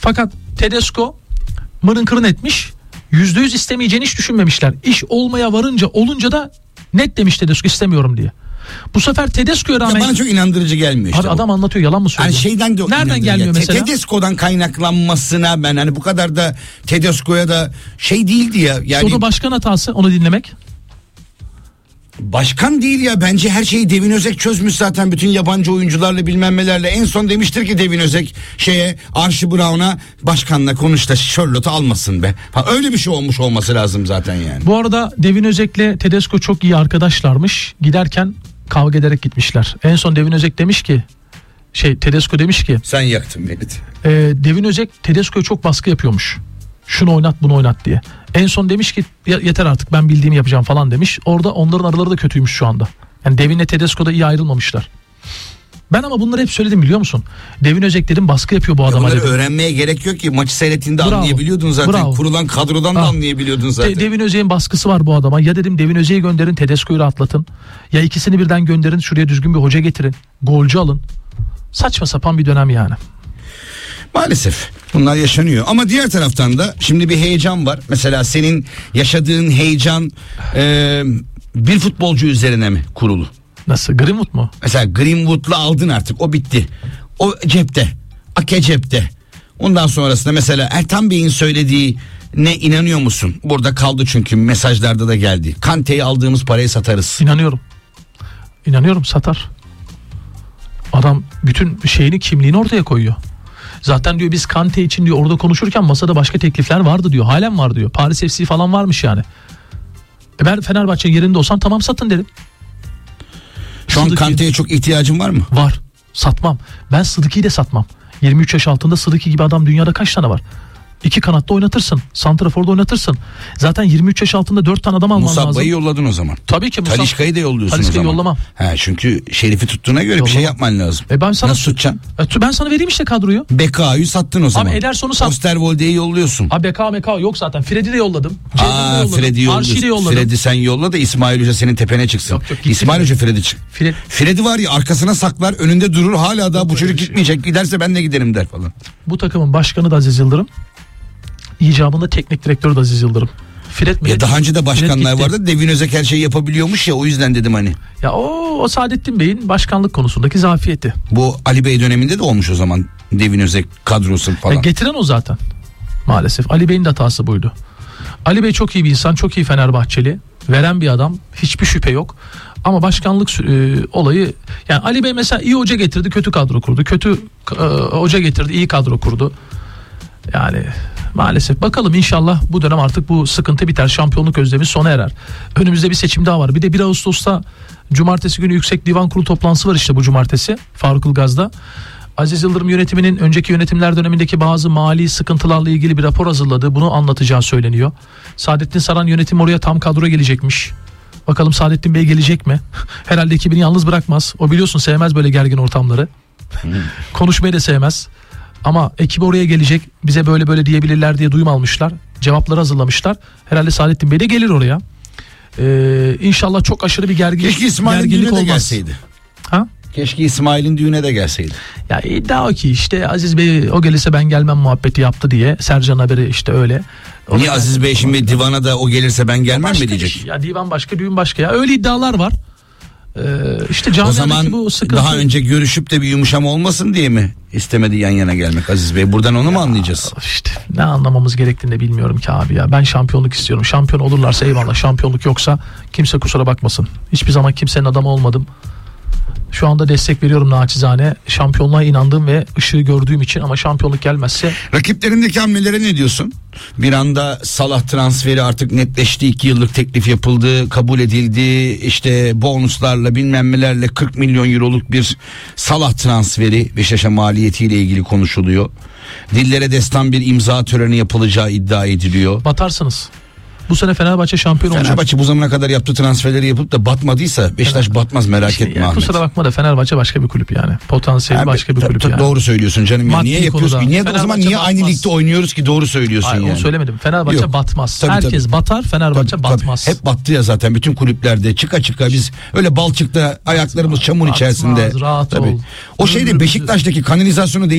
Fakat Tedesco mırın kırın etmiş. %100 istemeyeceğini hiç düşünmemişler. İş olmaya varınca olunca da net demiş Tedesco istemiyorum diye. Bu sefer Tedesco'ya rağmen... Ya bana çok inandırıcı gelmiyor işte. Abi adam anlatıyor, yalan mı söylüyor? Yani şeyden de nereden gelmiyor mesela? Tedesco'dan kaynaklanmasına ben hani bu kadar da Tedesco'ya da şey değildi ya. Yani O da başkan hatası, onu dinlemek. Başkan değil ya, bence her şeyi Devin Özek çözmüş zaten bütün yabancı oyuncularla bilmem nelerle. En son demiştir ki Devin Özek Archie Brown'a, başkanla konuş da Charlotte'u almasın be. Öyle bir şey olmuş olması lazım zaten yani. Bu arada Devin Özek'le Tedesco çok iyi arkadaşlarmış. Giderken kavga ederek gitmişler. En son Devin Özek demiş ki Tedesco demiş ki sen yaktın beni. Devin Özek Tedesco'ya çok baskı yapıyormuş. Şunu oynat bunu oynat diye. En son demiş ki yeter artık, ben bildiğimi yapacağım falan demiş. Orada onların araları da kötüymüş şu anda. Yani Devin'le Tedesco da iyi ayrılmamışlar. Ben ama bunları hep söyledim, biliyor musun? Devin Özek dedim baskı yapıyor bu adama. Bunları dedim. öğrenmeye gerek yok ki, maçı seyrettiğinde anlayabiliyordun zaten. Bravo. Kurulan kadrodan da anlayabiliyordun zaten. Devin Özek'in baskısı var bu adama. Ya dedim Devin Özek'i gönderin, Tedesco'yu rahatlatın. Ya ikisini birden gönderin, şuraya düzgün bir hoca getirin. Golcü alın. Saçma sapan bir dönem yani. Maalesef bunlar yaşanıyor ama diğer taraftan da şimdi bir heyecan var. Mesela senin yaşadığın heyecan bir futbolcu üzerine mi kurulu? Nasıl, Greenwood mu? Mesela Greenwood'la aldın artık, o bitti. O cepte, Ake cepte. Ondan sonrasında mesela Ertan Bey'in söylediği ne, inanıyor musun? Burada kaldı çünkü mesajlarda da geldi. Kante'yi aldığımız parayı satarız. İnanıyorum, satar. Adam bütün şeyini, kimliğini ortaya koyuyor. Zaten diyor biz Kante için diyor orada konuşurken masada başka teklifler vardı diyor. Halen var diyor. Paris FC falan varmış yani. Ben Fenerbahçe yerinde olsam tamam, satın derim. Şu an Kante'ye çok ihtiyacın var mı? Var. Satmam. Ben Sıdıki'yi de satmam. 23 yaş altında Sıdıki gibi adam dünyada kaç tane var? 2 kanatta oynatırsın. Santrafor'da oynatırsın. Zaten 23 yaş altında 4 tane adam alman lazım. Musabba'yı yolladın o zaman. Tabii ki. Talişka'yı da yolluyorsun Talişka'yı o zaman. yollamam. Çünkü Şerif'i tuttuğuna göre yollamam. Bir şey yapman lazım. Nasıl tutacaksın? Ben sana vereyim işte kadroyu. BK'yı sattın o zaman. Abi Ederson'u sat. Osterwolde'yi yolluyorsun. Abi BK yok zaten. Fred'i de yolladım. Fred'i Archie'yi de yolladım. Fred'i sen yolla da İsmail Hoca senin tepene çıksın. Yok, İsmail Hoca Fred'i çık. Fred'i var ya, arkasına saklar, önünde durur, hala daha bu çocuk gitmeyecek. Giderse ben de giderim der falan. Bu takımın başkanı da Aziz Yıldırım. İcabında teknik direktörü de Aziz Yıldırım. Ya daha önce de başkanlar vardı. Devin Özek her şeyi yapabiliyormuş ya, o yüzden dedim hani. Ya o Saadettin Bey'in başkanlık konusundaki zafiyeti. Bu Ali Bey döneminde de olmuş o zaman, Devin Özek kadrosu falan. Getiren o zaten. Maalesef Ali Bey'in de hatası buydu. Ali Bey çok iyi bir insan, çok iyi Fenerbahçeli, veren bir adam, hiçbir şüphe yok. Ama başkanlık olayı, yani Ali Bey mesela iyi hoca getirdi, kötü kadro kurdu. Kötü hoca getirdi, iyi kadro kurdu. Yani maalesef bakalım, inşallah bu dönem artık bu sıkıntı biter. Şampiyonluk özlemi sona erer. Önümüzde bir seçim daha var. Bir de 1 Ağustos'ta cumartesi günü Yüksek Divan Kurulu toplantısı var işte bu cumartesi Faruk Ilgaz'da. Aziz Yıldırım yönetiminin önceki yönetimler dönemindeki bazı mali sıkıntılarla ilgili bir rapor hazırladı. Bunu anlatacağı söyleniyor. Saadettin Saran yönetim oraya tam kadro gelecekmiş. Bakalım Saadettin Bey gelecek mi? Herhalde ekibini yalnız bırakmaz. O biliyorsun sevmez böyle gergin ortamları. Konuşmayı da sevmez. Ama ekibi oraya gelecek, bize böyle böyle diyebilirler diye duyum almışlar. Cevapları hazırlamışlar. Herhalde Saadettin Bey de gelir oraya. İnşallah çok aşırı bir gerginlik olmaz. Gelseydi. Keşke İsmail'in düğüne de gelseydi. Ya iddia o ki işte Aziz Bey o gelirse ben gelmem muhabbeti yaptı diye. Sercan haberi işte öyle. Niye Aziz Bey şimdi divana da o gelirse ben gelmem mi diyecek? Ya divan başka, düğün başka ya. Öyle iddialar var. İşte o zaman bu sıkıntı... daha önce görüşüp de bir yumuşama olmasın diye mi istemedi yan yana gelmek Aziz Bey? Buradan onu mu anlayacağız? İşte ne anlamamız gerektiğini de bilmiyorum ki abi ya. Ben şampiyonluk istiyorum. Şampiyon olurlarsa eyvallah. Şampiyonluk yoksa kimse kusura bakmasın. Hiçbir zaman kimsenin adamı olmadım. Şu anda destek veriyorum naçizane. Şampiyonluğa inandığım ve ışığı gördüğüm için, ama şampiyonluk gelmezse... Rakiplerindeki hamlelere ne diyorsun? Bir anda Salah transferi artık netleşti. 2 yıllık teklif yapıldı, kabul edildi. İşte bonuslarla bilmem nelerle 40 milyon euroluk bir Salah transferi Beşiktaş'a maliyetiyle ilgili konuşuluyor. Dillere destan bir imza töreni yapılacağı iddia ediliyor. Batarsınız. Bu sene Fenerbahçe şampiyon olacak. Fenerbahçe bu zamana kadar yaptığı transferleri yapıp da batmadıysa Beşiktaş batmaz, merak etme Ahmet. Kusura bakma da Fenerbahçe başka bir kulüp yani. Potansiyeli başka bir kulüp yani. Doğru söylüyorsun canım. Maddi niye yapıyoruz? konuda. Niye o zaman niye aynı ligde oynuyoruz ki? Doğru söylüyorsun. Hayır, yani. Onu söylemedim. Fenerbahçe Yok. batmaz. Tabii, Herkes batar, Fenerbahçe batmaz. Hep battı ya zaten bütün kulüplerde. Çıka biz öyle balçıkta ayaklarımız çamur içerisinde. Rahat ol. O şeyde Beşiktaş'taki kanalizasyonu